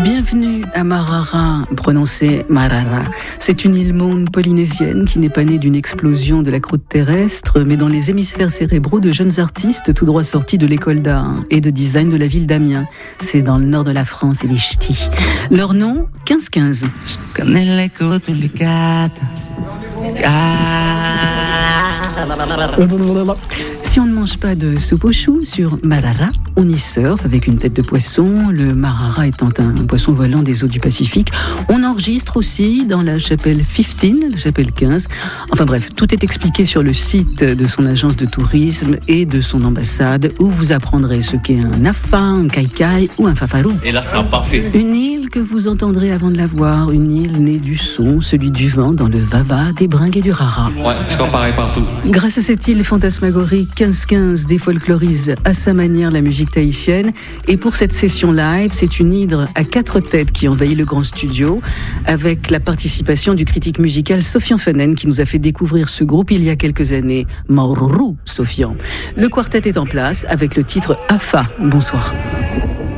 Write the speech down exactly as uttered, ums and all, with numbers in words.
Bienvenue à Marara, prononcé Marara. C'est une île monde polynésienne qui n'est pas née d'une explosion de la croûte terrestre, mais dans les hémisphères cérébraux de jeunes artistes tout droit sortis de l'école d'art et de design de la ville d'Amiens. C'est dans le nord de la France et les ch'tis. Leur nom, quinze quinze. Si on ne mange pas de soupe aux choux sur Marara, on y surfe avec une tête de poisson, le Marara étant un poisson volant des eaux du Pacifique. On enregistre aussi dans la chapelle quinze, la chapelle quinze. Enfin bref, tout est expliqué sur le site de son agence de tourisme et de son ambassade, où vous apprendrez ce qu'est un nafa, un kaikai ou un fafarou. Et là, ça sera parfait. Une île que vous entendrez avant de la voir, une île née du son, celui du vent dans le vava, des bringues et du rara. Ouais, je crois pareil partout. Grâce à cette île fantasmagorique, quinze quinze défolklorise à sa manière la musique tahitienne. Et pour cette session live, c'est une hydre à quatre têtes qui envahit le grand studio, avec la participation du critique musical Sofian Fenen, qui nous a fait découvrir ce groupe il y a quelques années. Maururu, Sofian. Le quartet est en place avec le titre Afa. Bonsoir.